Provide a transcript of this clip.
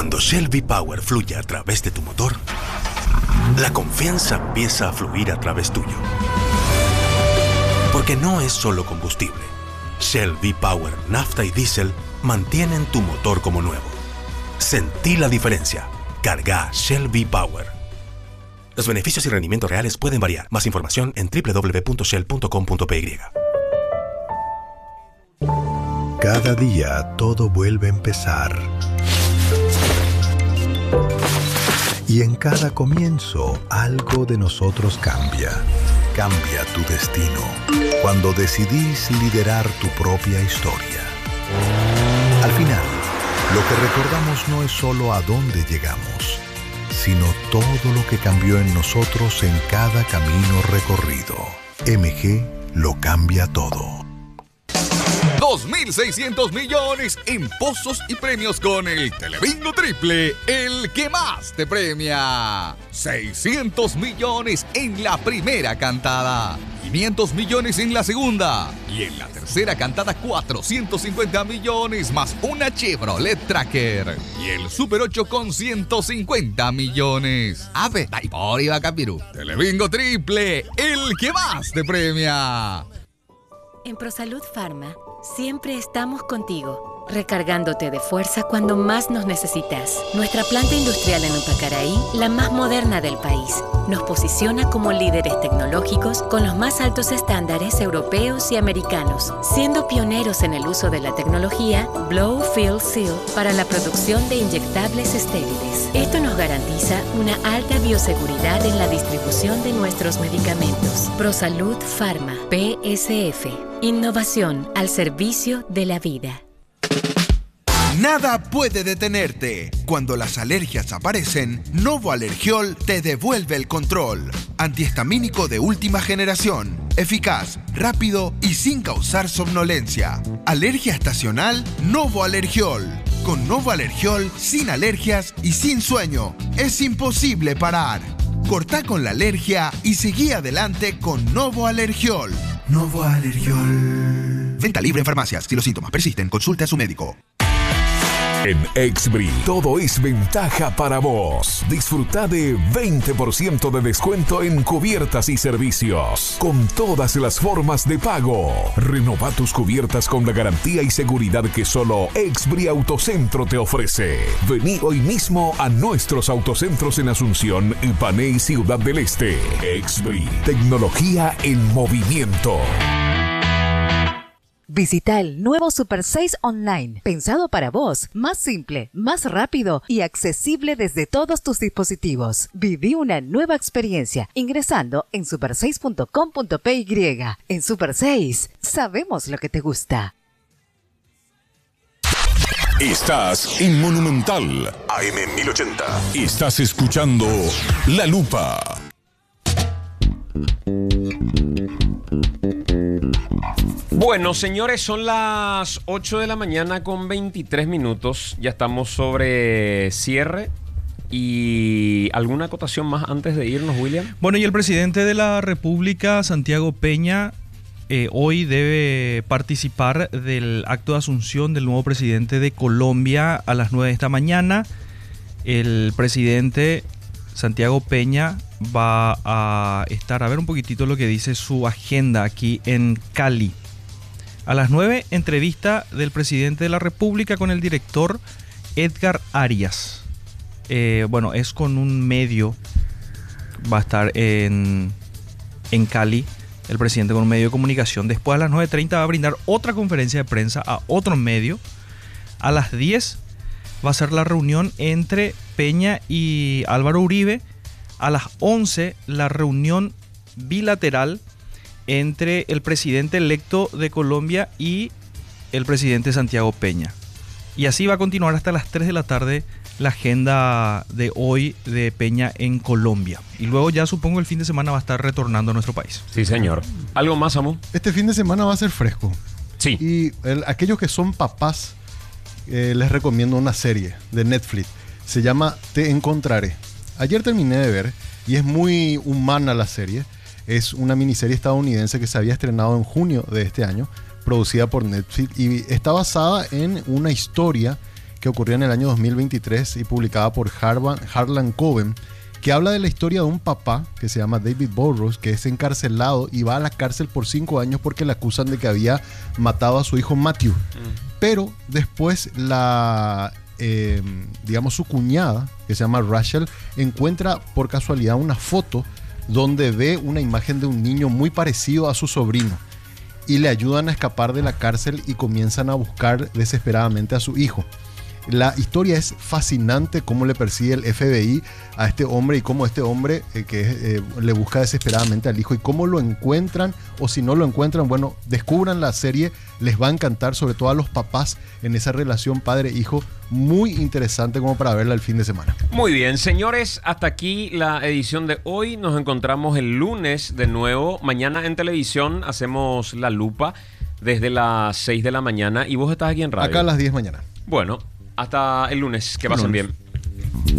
Cuando Shell V-Power fluye a través de tu motor, la confianza empieza a fluir a través tuyo. Porque no es solo combustible. Shell V-Power, nafta y diésel mantienen tu motor como nuevo. Sentí la diferencia. Carga Shell V-Power. Los beneficios y rendimientos reales pueden variar. Más información en www.shell.com.py. Cada día todo vuelve a empezar. Y en cada comienzo algo de nosotros cambia. Cambia tu destino. Cuando decidís liderar tu propia historia. Al final, lo que recordamos no es solo a dónde llegamos, sino todo lo que cambió en nosotros en cada camino recorrido. MG lo cambia todo. 2.600 millones en pozos y premios con el Telebingo Triple, el que más te premia. 600 millones en la primera cantada, 500 millones en la segunda y en la tercera cantada 450 millones más una Chevrolet Tracker y el Super 8 con 150 millones. Ave, dai por iba Capiru. Telebingo Triple, el que más te premia. En ProSalud Pharma siempre estamos contigo, recargándote de fuerza cuando más nos necesitas. Nuestra planta industrial en Upacaraí, la más moderna del país, nos posiciona como líderes tecnológicos con los más altos estándares europeos y americanos, siendo pioneros en el uso de la tecnología Blow Fill Seal para la producción de inyectables estériles. Esto nos garantiza una alta bioseguridad en la distribución de nuestros medicamentos. ProSalud Pharma, PSF. Innovación al servicio de la vida. Nada puede detenerte. Cuando las alergias aparecen, Novo Alergiol te devuelve el control. Antihistamínico de última generación. Eficaz, rápido y sin causar somnolencia. Alergia estacional, Novo Alergiol. Con Novo Alergiol, sin alergias y sin sueño. Es imposible parar. Cortá con la alergia y seguí adelante con Novo Alergiol. Novo Alergiol. Venta libre en farmacias. Si los síntomas persisten, consulte a su médico. En Exbri, todo es ventaja para vos. Disfruta de 20% de descuento en cubiertas y servicios, con todas las formas de pago. Renova tus cubiertas con la garantía y seguridad que solo Exbri Autocentro te ofrece. Vení hoy mismo a nuestros autocentros en Asunción, Ipané y Ciudad del Este. Exbri, tecnología en movimiento. Visita el nuevo Super 6 Online, pensado para vos, más simple, más rápido y accesible desde todos tus dispositivos. Viví una nueva experiencia ingresando en super6.com.py. En Super 6, sabemos lo que te gusta. Estás en Monumental AM 1080. Estás escuchando La Lupa. Bueno, señores, son las 8 de la mañana con 23 minutos. Ya estamos sobre cierre. ¿Y alguna acotación más antes de irnos, William? Bueno, y el presidente de la República, Santiago Peña, hoy debe participar del acto de asunción del nuevo presidente de Colombia a las 9 de esta mañana. El presidente Santiago Peña va a estar, a ver un poquitito lo que dice su agenda aquí en Cali. A las 9, entrevista del presidente de la República con el director Edgar Arias. Bueno, es con un medio, va a estar en Cali, el presidente con un medio de comunicación. Después a las 9:30 va a brindar otra conferencia de prensa a otro medio. A las 10 va a ser la reunión entre Peña y Álvaro Uribe. A las 11 la reunión bilateral entre el presidente electo de Colombia y el presidente Santiago Peña. Y así va a continuar hasta las 3 de la tarde la agenda de hoy de Peña en Colombia. Y luego ya supongo el fin de semana va a estar retornando a nuestro país. Sí, señor. ¿Algo más, Samu? Este fin de semana va a ser fresco. Sí. Y aquellos que son papás, les recomiendo una serie de Netflix. Se llama Te Encontraré. Ayer terminé de ver y es muy humana la serie. Es una miniserie estadounidense que se había estrenado en junio de este año, producida por Netflix, y está basada en una historia que ocurrió en el año 2023 y publicada por Harlan Coben, que habla de la historia de un papá que se llama David Burrows, que es encarcelado y va a la cárcel por 5 años porque le acusan de que había matado a su hijo Matthew. Pero después su cuñada, que se llama Rachel, encuentra por casualidad una foto donde ve una imagen de un niño muy parecido a su sobrino y le ayudan a escapar de la cárcel y comienzan a buscar desesperadamente a su hijo. La historia es fascinante, cómo le persigue el FBI a este hombre y cómo este hombre le busca desesperadamente al hijo y cómo lo encuentran, o si no lo encuentran, bueno, descubran la serie, les va a encantar, sobre todo a los papás en esa relación padre-hijo, muy interesante como para verla el fin de semana. Muy bien, señores, hasta aquí la edición de hoy. Nos encontramos el lunes de nuevo. Mañana en televisión hacemos La Lupa desde las 6 de la mañana y vos estás aquí en radio. Acá a las 10 de la mañana. Bueno, hasta el lunes. Que pasen bien.